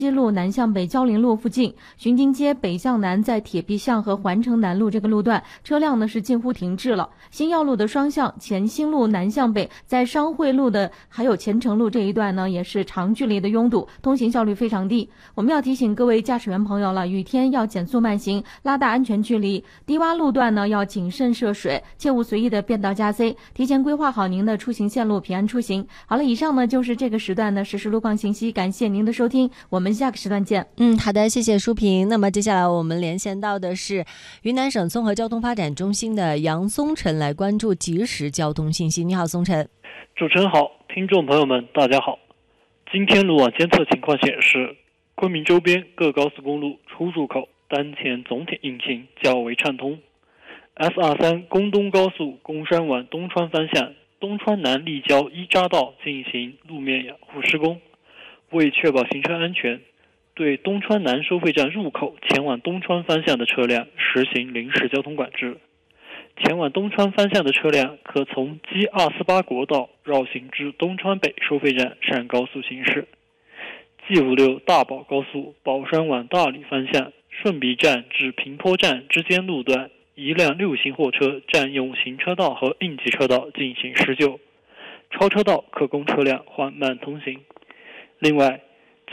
西路南向北蕉林路附近，巡津街北向南在铁皮巷和环城南路这个路段，车辆呢是近乎停滞了。新耀路的双向前新路南向北，在商会路的还有前城路这一段呢，也是长距离的拥堵，通行效率非常低。我们要提醒各位驾驶员朋友了，雨天要减速慢行，拉大安全距离。低洼路段呢要谨慎涉水，切勿随意的变道加 C， 提前规划好您的出行线路，平安出行。好了，以上呢就是这个时段的实时路况信息，感谢您的收听，我们下个时段见。 好的，谢谢舒平。那么接下来我们连线到的是云南省综合交通发展中心的杨松晨，来关注即时交通信息。你好，松晨。 主持人好，听众朋友们大家好。今天路网监测情况显示，昆明周边各高速公路出入口当前总体运行较为畅通。S23 宫东高速公山往东川方向东川南立交一匝道进行路面养护施工，为确保行车安全，对东川南收费站入口前往东川方向的车辆实行临时交通管制。前往东川方向的车辆可从 G248 国道绕行至东川北收费站上高速行驶。G56 大宝高速宝山往大理方向顺鼻站至平坡站之间路段，一辆6型货车占用行车道和应急车道进行施救，超车道可供车辆缓慢通行。另外，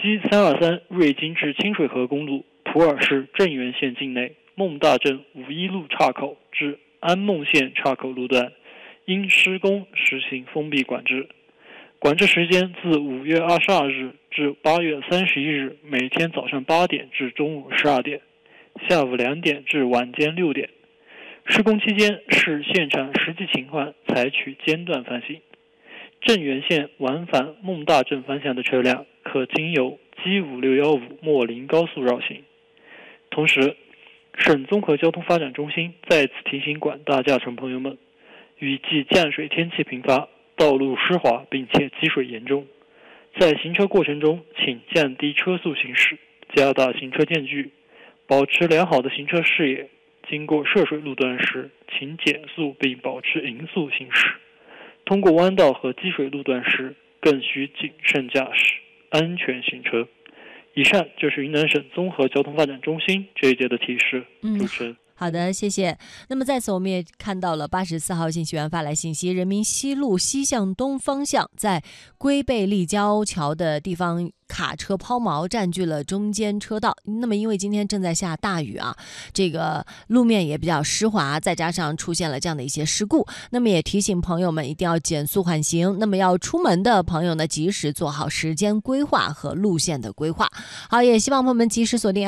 G323 瑞金至清水河公路普洱市镇原县境内孟大镇51路岔口至安孟县岔口路段，因施工实行封闭管制，管制时间自5月22日至8月31日每天早上8点至中午12点，下午2点至晚间6点。施工期间视现场实际情况采取间断放行。镇原县往返孟大镇方向的车辆可经由 G5615 莫林高速绕行。同时，省综合交通发展中心再次提醒广大驾乘朋友们，雨季降水天气频发，道路湿滑并且积水严重，在行车过程中请降低车速行驶，加大行车间距，保持良好的行车视野，经过涉水路段时请减速并保持匀速行驶，通过弯道和积水路段时更需谨慎驾驶，安全行车。以上就是云南省综合交通发展中心这一节的提示。主持人。 好的，谢谢。那么在此我们也看到了84号信息员发来信息，人民西路西向东方向在龟背立交桥的地方卡车抛锚，占据了中间车道。那么因为今天正在下大雨啊，这个路面也比较湿滑，再加上出现了这样的一些事故，那么也提醒朋友们一定要减速缓行。那么要出门的朋友呢，及时做好时间规划和路线的规划。好，也希望朋友们及时锁定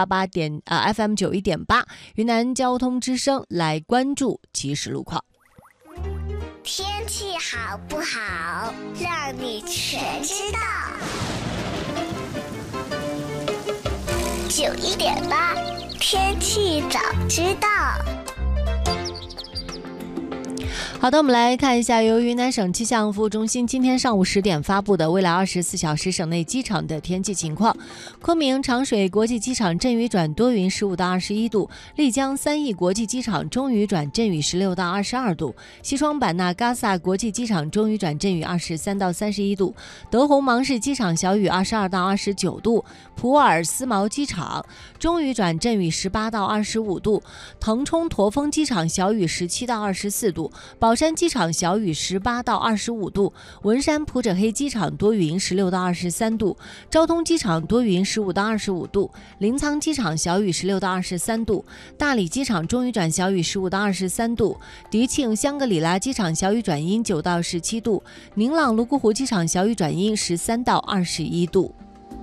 FM 91.8云南交通之声，来关注即时路况。 天气好不好，让你全知道。91.8天气早知道。 好的，我们来看一下由云南省气象服务中心今天上午10点发布的未来24小时省内机场的天气情况。昆明长水国际机场阵雨转多云15到21度，丽江3义国际机场中雨转阵雨16到22度，西双版纳嘎萨国际机场中雨转阵雨23到31度，德宏芒市机场小雨22到29度，普洱思茅机场中雨转阵雨18到25度，腾冲驼峰机场小雨17到24度，宝山机场小雨18到25度，文山普者黑机场多云16到23度，昭通机场多云15到25度，临沧机场小雨16到23度，大理机场中雨转小雨15到23度，迪庆香格里拉机场小雨转阴9到17度，宁朗泸沽湖机场小雨转阴13到21度。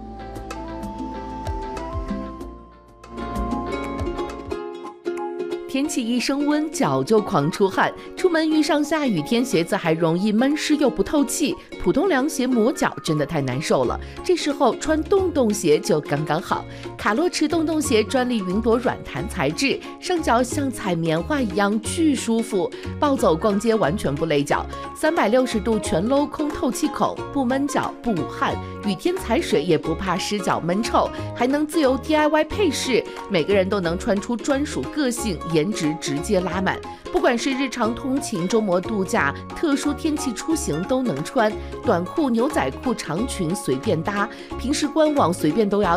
天气一升温，脚就狂出汗，出门遇上下雨天，鞋子还容易闷湿又不透气，普通凉鞋磨脚真的太难受了。这时候穿洞洞鞋就刚刚好，卡洛驰洞洞鞋专利云朵软弹材质，上脚像踩棉花一样巨舒服，暴走逛街完全不累脚，360度全镂空透气孔，不闷脚不捂汗，雨天踩水也不怕湿脚闷臭，还能自由 DIY 配饰，每个人都能穿出专属个性，颜值直接拉满。不管是日常通勤、周末度假、特殊天气出行都能穿，短裤、牛仔裤、长裙随便搭，平时官网随便都要